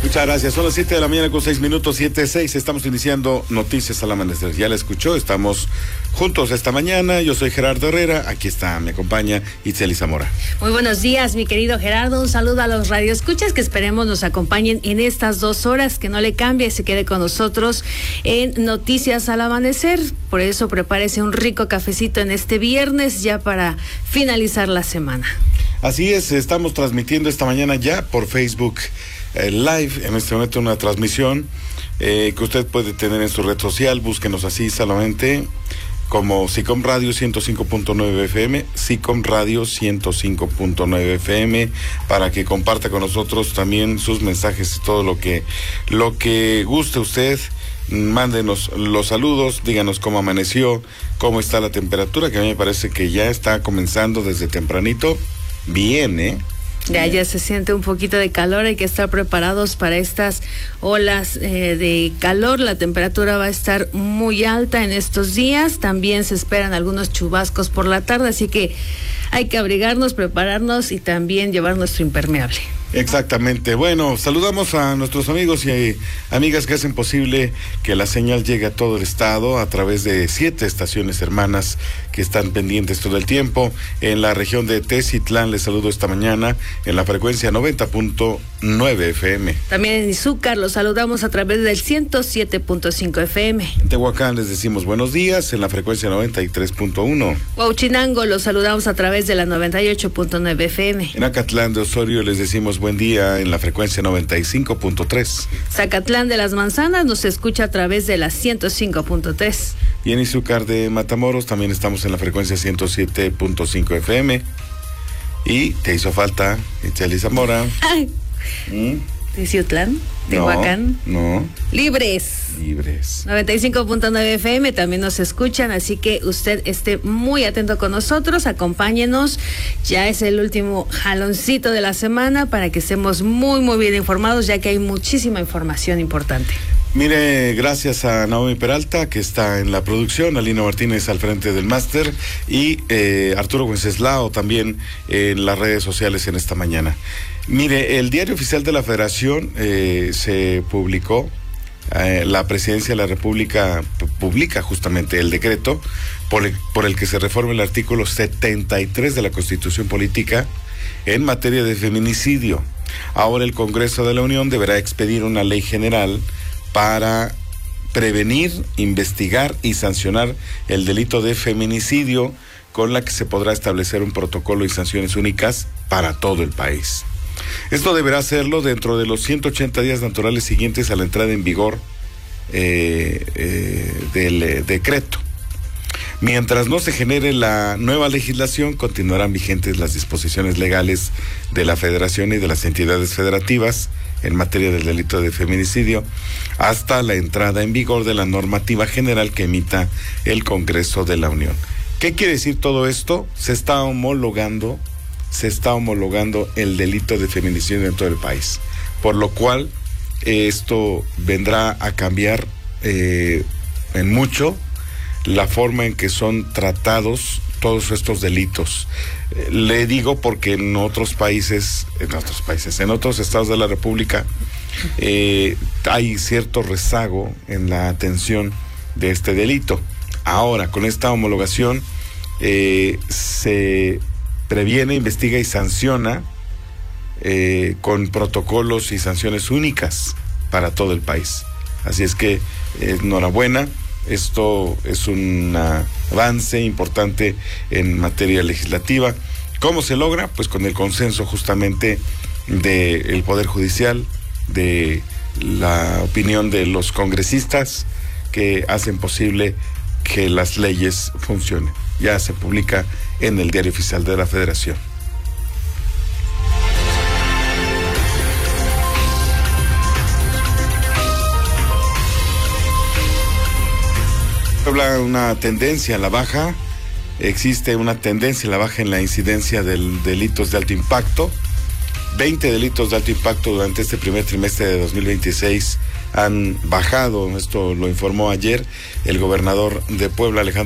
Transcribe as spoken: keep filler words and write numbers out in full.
Muchas gracias. Son las siete de la mañana con seis minutos, siete seis. Estamos iniciando Noticias al Amanecer. Ya la escuchó, estamos juntos esta mañana. Yo soy Gerardo Herrera. Aquí está, me acompaña Itzeli Zamora. Muy buenos días, mi querido Gerardo. Un saludo a los radioescuchas que esperemos nos acompañen en estas dos horas. Que no le cambie, se quede con nosotros en Noticias al Amanecer. Por eso prepárese un rico cafecito en este viernes ya para finalizar la semana. Así es, estamos transmitiendo esta mañana ya por Facebook eh, Live, en este momento una transmisión eh, que usted puede tener en su red social. Búsquenos así solamente como SICOM Radio ciento cinco punto nueve F M, SICOM Radio ciento cinco punto nueve F M, para que comparta con nosotros también sus mensajes y todo lo que, lo que guste usted. Mándenos los saludos, díganos cómo amaneció, cómo está la temperatura, que a mí me parece que ya está comenzando desde tempranito. Bien, ¿eh? Ya, ya se siente un poquito de calor, hay que estar preparados para estas olas eh, de calor. La temperatura va a estar muy alta en estos días, también se esperan algunos chubascos por la tarde, así que hay que abrigarnos, prepararnos y también llevar nuestro impermeable. Exactamente. Bueno, saludamos a nuestros amigos y amigas que hacen posible que la señal llegue a todo el estado a través de siete estaciones hermanas que están pendientes todo el tiempo. En la región de Tecitlán les saludo esta mañana en la frecuencia noventa punto nueve F M. También en Izúcar los saludamos a través del ciento siete punto cinco F M. En Tehuacán les decimos buenos días en la frecuencia noventa y tres punto uno. Huauchinango los saludamos a través de la noventa y ocho punto nueve F M. En Acatlán de Osorio les decimos buen día en la frecuencia noventa y cinco punto tres. Zacatlán de las Manzanas nos escucha a través de la ciento cinco punto tres. Y en Izúcar de Matamoros también estamos en la frecuencia ciento siete punto cinco F M. Y te hizo falta Itzeli Zamora. Ay. ¿Mm? Teciutlán, Tehuacán. No, no. Libres. Libres. noventa y cinco punto nueve F M también nos escuchan, así que usted esté muy atento con nosotros, acompáñenos. Ya es el último jaloncito de la semana para que estemos muy, muy bien informados, ya que hay muchísima información importante. Mire, gracias a Naomi Peralta, que está en la producción, a Lina Martínez al frente del máster y eh, Arturo Wenceslao también en las redes sociales en esta mañana. Mire, el Diario Oficial de la Federación eh, se publicó, eh, la Presidencia de la República publica justamente el decreto por el, por el que se reforma el artículo setenta y tres de la Constitución Política en materia de feminicidio. Ahora el Congreso de la Unión deberá expedir una ley general para prevenir, investigar y sancionar el delito de feminicidio, con la que se podrá establecer un protocolo y sanciones únicas para todo el país. Esto deberá hacerlo dentro de los ciento ochenta días naturales siguientes a la entrada en vigor eh, eh, del eh, decreto. Mientras no se genere la nueva legislación, continuarán vigentes las disposiciones legales de la Federación y de las entidades federativas en materia del delito de feminicidio hasta la entrada en vigor de la normativa general que emita el Congreso de la Unión. ¿Qué quiere decir todo esto? Se está homologando, se está homologando el delito de feminicidio en todo el país, por lo cual eh, esto vendrá a cambiar eh, en mucho la forma en que son tratados todos estos delitos. Eh, le digo porque en otros países, en otros países, en otros estados de la República, eh, hay cierto rezago en la atención de este delito. Ahora, con esta homologación, eh, se previene, investiga y sanciona eh, con protocolos y sanciones únicas para todo el país. Así es que, eh, enhorabuena. Esto es un avance importante en materia legislativa. ¿Cómo se logra? Pues con el consenso justamente del Poder Judicial, de la opinión de los congresistas que hacen posible que las leyes funcionen. Ya se publica en el Diario Oficial de la Federación. Habla una tendencia a la baja, existe una tendencia a la baja en la incidencia de delitos de alto impacto. veinte delitos de alto impacto durante este primer trimestre de dos mil veintiséis han bajado, esto lo informó ayer el gobernador de Puebla, Alejandro